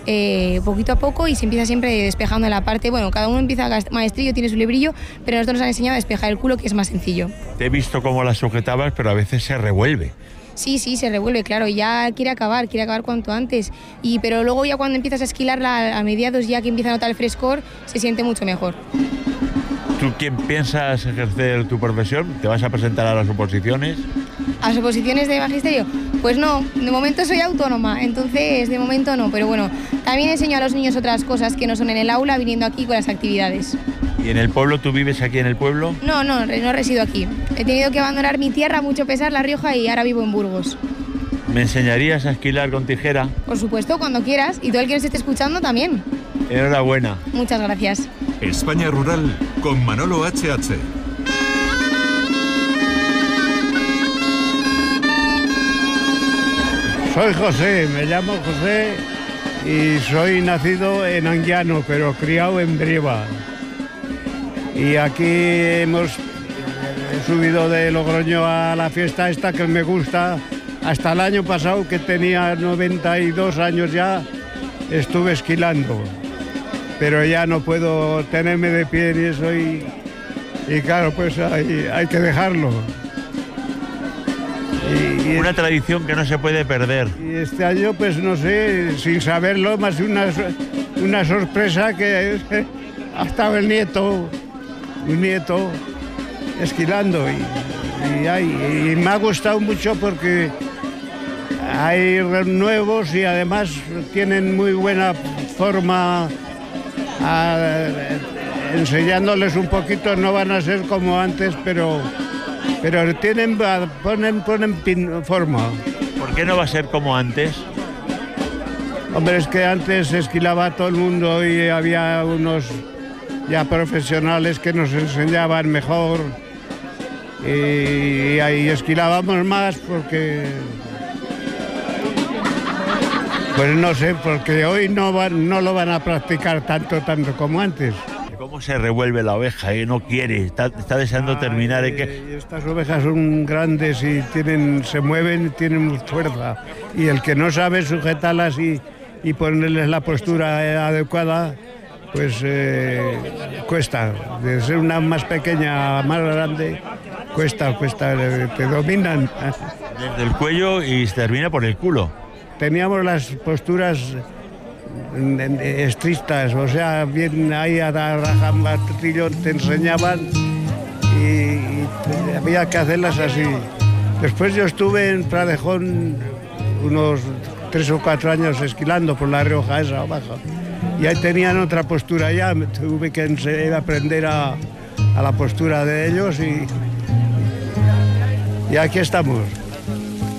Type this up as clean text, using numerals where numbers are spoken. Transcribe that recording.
poquito a poco, y se empieza siempre despejando la parte, bueno, cada uno empieza maestrillo, tiene su librillo, pero nosotros nos han enseñado a despejar el culo, que es más sencillo. Te he visto cómo la sujetabas, pero a veces se revuelve. Sí, se revuelve, claro, ya quiere acabar cuanto antes, pero luego ya cuando empiezas a esquilarla a mediados, ya que empieza a notar el frescor, se siente mucho mejor. ¿Tú quién piensas ejercer tu profesión? ¿Te vas a presentar a las oposiciones? ¿A las oposiciones de magisterio? Pues no, de momento soy autónoma, entonces de momento no, pero bueno, también enseño a los niños otras cosas que no son en el aula, viniendo aquí con las actividades. ¿Y en el pueblo? ¿Tú vives aquí en el pueblo? No resido aquí. He tenido que abandonar mi tierra, mucho pesar, La Rioja, y ahora vivo en Burgos. ¿Me enseñarías a esquilar con tijera? Por supuesto, cuando quieras, y todo el que nos esté escuchando también. Enhorabuena. Muchas gracias. España Rural con Manolo HH. Soy José, me llamo José y soy nacido en Anguiano, pero criado en Brieva. Y aquí he subido de Logroño a la fiesta esta que me gusta. Hasta el año pasado, que tenía 92 años ya, estuve esquilando. Pero ya no puedo tenerme de pie ni eso, y claro, pues hay que dejarlo. Una tradición que no se puede perder. Y este año, pues no sé, sin saberlo, más una sorpresa, que ha estado un nieto esquilando, y me ha gustado mucho porque hay nuevos y además tienen muy buena forma. Enseñándoles un poquito, no van a ser como antes, pero ponen forma. ¿Por qué no va a ser como antes? Hombre, es que antes esquilaba todo el mundo y había unos ya profesionales que nos enseñaban mejor, y ahí esquilábamos más porque... Pues no sé, porque hoy no lo van a practicar tanto como antes. ¿Cómo se revuelve la oveja? No quiere, está deseando terminar. Estas ovejas son grandes y se mueven, tienen fuerza. Y el que no sabe sujetarlas y ponerles la postura adecuada, pues cuesta. De ser una más pequeña a más grande, cuesta, te dominan. Desde el cuello y se termina por el culo. Teníamos las posturas estrictas, o sea, bien ahí a rajamartillo te enseñaban y había que hacerlas así. Después yo estuve en Pradejón unos 3 o 4 años esquilando por La Rioja esa abajo, y ahí tenían otra postura ya, tuve que aprender a la postura de ellos, y aquí estamos.